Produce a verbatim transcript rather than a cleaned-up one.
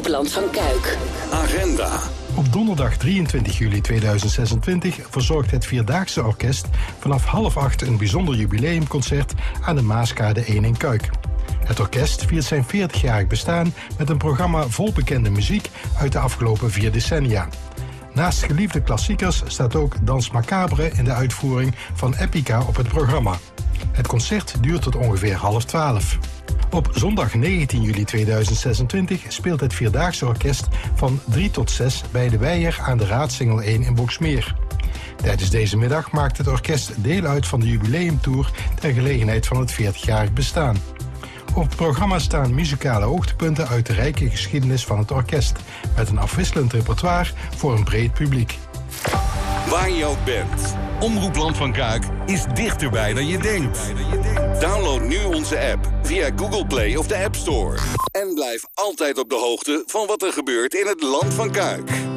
Land van Kuik. Agenda. Op donderdag drieëntwintig juli tweeduizend zesentwintig verzorgt het Vierdaagse Orkest vanaf half acht een bijzonder jubileumconcert aan de Maaskade één in Kuik. Het orkest viert zijn veertigjarig bestaan met een programma vol bekende muziek uit de afgelopen vier decennia. Naast geliefde klassiekers staat ook Dans Macabre in de uitvoering van Epica op het programma. Het concert duurt tot ongeveer half twaalf. Op zondag negentien juli tweeduizend zesentwintig speelt het Vierdaagse Orkest van drie tot zes bij de Weijer aan de Raadsingel één in Boxmeer. Tijdens deze middag maakt het orkest deel uit van de jubileumtour ter gelegenheid van het veertigjarig bestaan. Op het programma staan muzikale hoogtepunten uit de rijke geschiedenis van het orkest, met een afwisselend repertoire voor een breed publiek. Waar je ook bent, Omroep Land van Kuik is dichterbij dan je denkt. Download nu onze app via Google Play of de App Store. En blijf altijd op de hoogte van wat er gebeurt in het Land van Kuik.